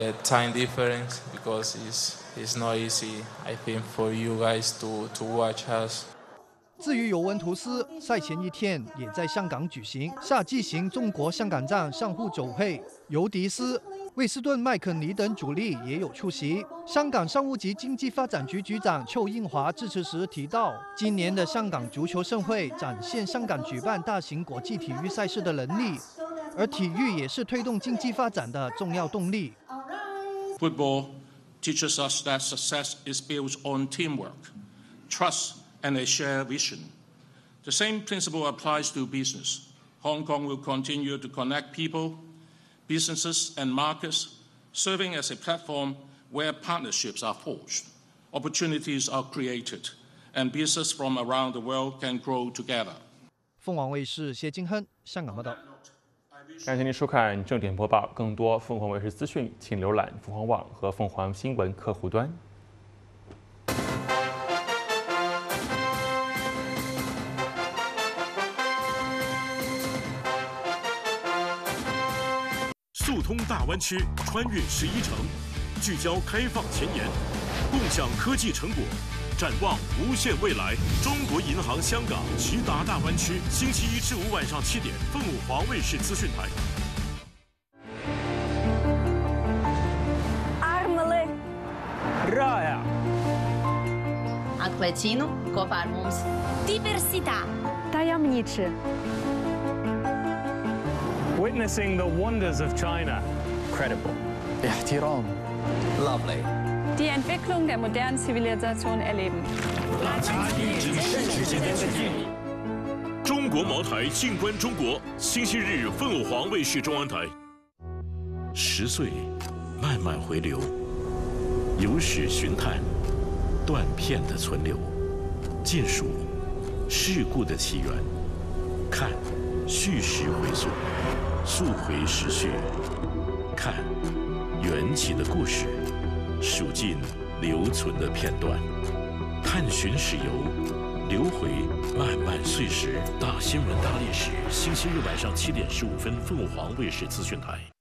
A time difference because it's not easy. I think for you guys to watch us. 至于尤文图斯，赛前一天也在香港举行夏季型中国香港站相互走会，尤迪斯、威斯顿麦肯尼等主力也有出席。香港商务及经济发展局局长邱应华致辞时提到，今年的香港足球盛会展现香港举办大型国际体育赛事的能力，而体育也是推动经济发展的重要动力。 Football teaches us that success is built on teamwork, trust, and a shared vision. The same principle applies to business. Hong Kong will continue to connect people, businesses, and markets, serving as a platform where partnerships are forged, opportunities are created, and business from around the world can grow together. 凤凰卫视谢金亨香港报道。 感谢您收看正点播报，更多凤凰卫视资讯，请浏览凤凰网和凤凰新闻客户端。 速通大湾区，穿越11城，聚焦开放前沿，共享科技成果，展望无限未来。中国银行香港直达大湾区，星期1至5晚上7点，凤凰卫视资讯台。 Armele Raja Atklēcinu kopā ar mums. Diversità Tajemniczy Witnessing the wonders of China. Credible. Ihtiram. Lovely. Die Entwicklung der modernen Zivilisation erleben. 中国茅台静观中国，星期日凤凰卫视中央台。10岁，慢慢回流，有史寻探，断片的存留，借数事故的起源，看叙事回溯。溯回时序，看缘起的故事，数尽留存的片段，探寻史游，流回漫漫岁时。大新闻大历史，星期日晚上7点15分，凤凰卫视资讯台。